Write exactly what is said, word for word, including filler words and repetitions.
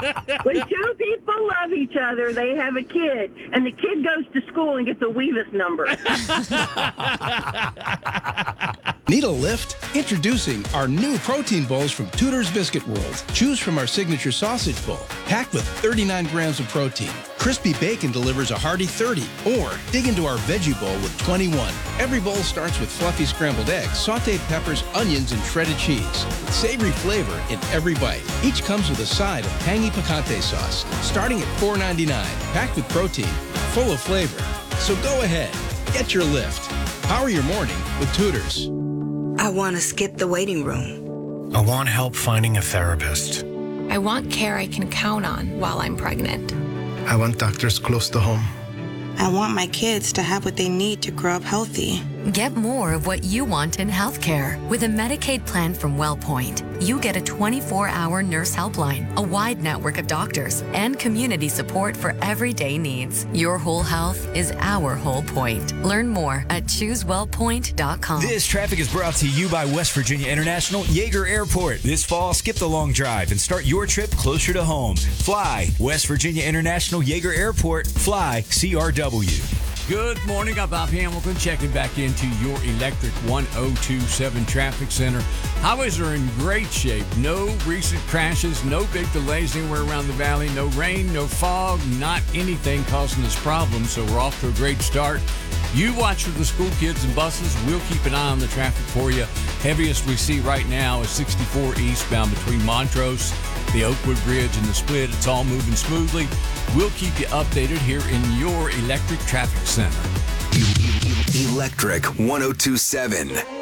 When two people love each other, they have a kid, and the kid goes to school and gets a Weavis number. Need a lift? Introducing our new protein bowls from Tudor's Biscuit World. Choose from our signature sausage bowl, packed with thirty-nine grams of protein. Crispy bacon delivers a hearty thirty. Or dig into our veggie bowl with twenty-one. Every bowl starts with fluffy scrambled eggs, sauteed peppers, onions, and shredded cheese. With savory flavor in every bite. Each comes with a side of tangy picante sauce, starting at four ninety-nine. Packed with protein, full of flavor. So go ahead, get your lift. Power your morning with Tudor's. I want to skip the waiting room. I want help finding a therapist. I want care I can count on while I'm pregnant. I want doctors close to home. I want my kids to have what they need to grow up healthy. Get more of what you want in healthcare. With a Medicaid plan from WellPoint, you get a twenty-four hour nurse helpline, a wide network of doctors, and community support for everyday needs. Your whole health is our whole point. Learn more at choose well point dot com. This traffic is brought to you by West Virginia International Yeager Airport. This fall, skip the long drive and start your trip closer to home. Fly West Virginia International Yeager Airport. Fly C R W. Good morning. I'm Bob Hamilton checking back into your Electric one oh two seven Traffic Center. Highways are in great shape. No recent crashes, no big delays anywhere around the valley, no rain, no fog, not anything causing us problems, so we're off to a great start. You watch for the school kids and buses. We'll keep an eye on the traffic for you. Heaviest we see right now is sixty-four eastbound between Montrose, the Oakwood Bridge, and the Split. It's all moving smoothly. We'll keep you updated here in your Electric Traffic Center. Electric one oh two seven.